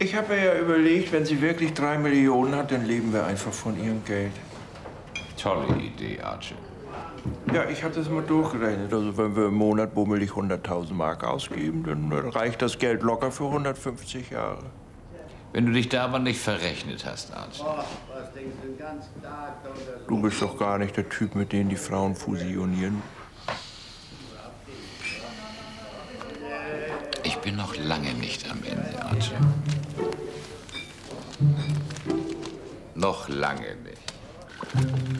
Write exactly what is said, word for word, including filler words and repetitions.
Ich habe mir ja überlegt, wenn sie wirklich drei Millionen hat, dann leben wir einfach von ihrem Geld. Tolle Idee, Archie. Ja, ich habe das mal durchgerechnet. Also wenn wir im Monat bummelig hunderttausend Mark ausgeben, dann reicht das Geld locker für hundertfünfzig Jahre. Wenn du dich da aber nicht verrechnet hast, Archie. Du bist doch gar nicht der Typ, mit dem die Frauen fusionieren. Ich bin noch lange nicht am Ende, Archie. Noch lange nicht.